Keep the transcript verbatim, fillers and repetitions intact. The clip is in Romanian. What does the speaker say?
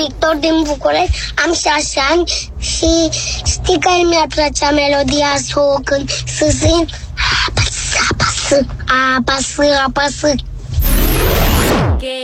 Victor din București, am șase ani și știi că mi-ar plăcea melodia să o cânt, să zic apasă, apasă, apasă, apasă.